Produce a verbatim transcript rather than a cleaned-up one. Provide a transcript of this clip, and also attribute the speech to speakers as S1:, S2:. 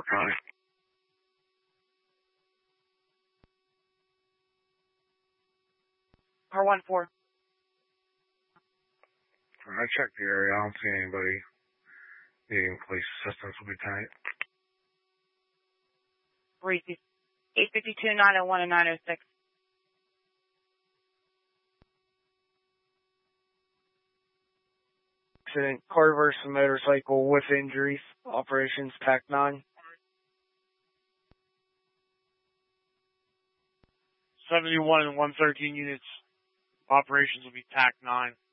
S1: County.
S2: R one four.
S1: I checked the area. I don't see anybody needing police assistance, Lieutenant.
S2: Reese. eight fifty-two, nine oh one, and nine oh six.
S3: Accident, car versus motorcycle with injuries. Operations T A C nine.
S4: seventy-one and one thirteen units. Operations will be T A C nine.